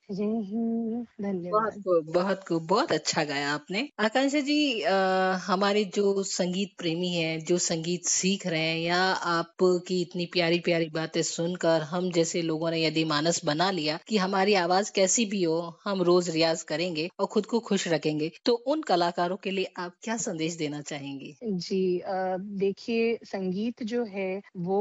यहीं बहुत धन्यवाद। खूब, बहुत खूब, बहुत अच्छा गाया आपने। आकांक्षा जी, हमारे जो संगीत प्रेमी हैं, जो संगीत सीख रहे हैं या आपकी इतनी प्यारी-प्यारी बातें सुनकर हम जैसे लोगों ने यदि मानस बना लिया कि हमारी आवाज़ कैसी भी हो, हम रोज़ रियाज़ करेंगे और खुद को खुश रखेंगे, तो उन कलाकारों के लिए आप क्या संदेश देना चाहेंगी? जी देखिए संगीत जो है वो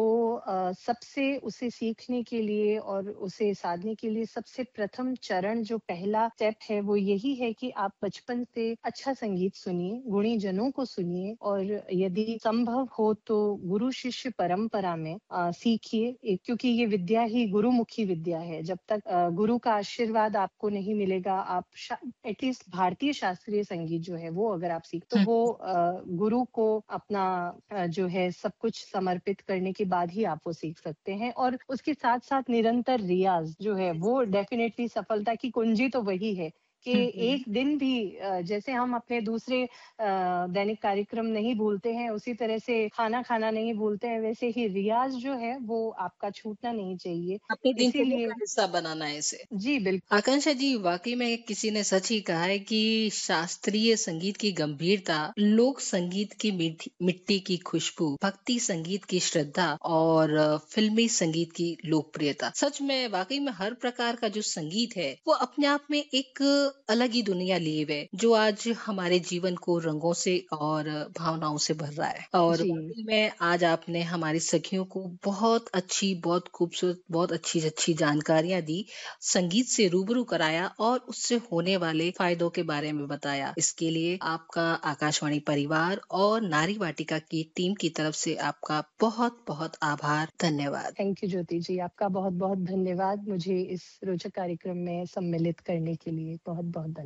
सबसे उसे सीखने के लिए और उसे साधने के लिए सबसे प्रथम चरण जो पहला स्टेप है वो यही है कि आप बचपन से अच्छा संगीत सुनिए, गुणी जनों को सुनिए और यदि संभव हो तो गुरु शिष्य परंपरा में सीखिए क्योंकि ये विद्या ही गुरुमुखी विद्या है। जब तक गुरु का आशीर्वाद आपको नहीं मिलेगा, आप एटलीस्ट भारतीय शास्त्रीय संगीत जो है वो अगर आप सीख तो हुँ, वो गुरु को अपना जो है सब कुछ समर्पित करने के बाद ही आप वो सीख सकते हैं और उसके साथ-साथ निरंतर रियाज़ जो है वो डेफ़िनेटली सफलता की कुंजी तो वही है कि हुँ, हुँ। एक दिन भी जैसे हम अपने दूसरे दैनिक कार्यक्रम नहीं भूलते हैं, उसी तरह से खाना खाना नहीं भूलते हैं, वैसे ही रियाज़ जो है वो आपका छूटना नहीं चाहिए। अपनी दिनचर्या का इसीलिए हिस्सा बनाना है इसे। जी, बिल्कुल। आकांक्षा जी, वाकई में किसी ने सच ही कहा है कि शास्त्रीय संगीत की गंभीरता, लोक संगीत की मिट्टी की खुशबू, भक्ति संगीत की श्रद्धा और फिल्मी संगीत की लोकप्रियता। सच में वाकई में हर प्रकार का जो संगीत है वो अपने आप में एक अलग ही दुनिया लिए हुए है, जो आज हमारे जीवन को रंगों से और भावनाओं से भर रहा है। और जी। वाकई में आज आपने हमारी सखियों को बहुत अच्छी, बहुत खूबसूरत, बहुत अच्छी अच्छी जानकारियां दी, संगीत से रूबरू कराया और उससे होने वाले फायदों के बारे में बताया। इसके लिए आपका आकाशवाणी परिवार और नारी वाटिका की टीम की तरफ से आपका बहुत-बहुत आभार। धन्यवाद। थैंक यू ज्योति जी, आपका बहुत-बहुत धन्यवाद मुझे इस रोचक कार्यक्रम में सम्मिलित करने के लिए। बहुत-बहुत धन्यवाद।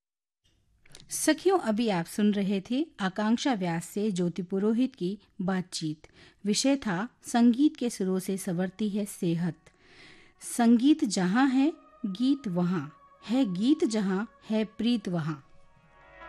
सखियों, अभी आप सुन रहे थे आकांक्षा व्यास से ज्योति पुरोहित की बातचीत। विषय था संगीत के सुरों से संवरती है सेहत। संगीत जहाँ है, गीत वहाँ है, गीत जहाँ है, प्रीत वहाँ।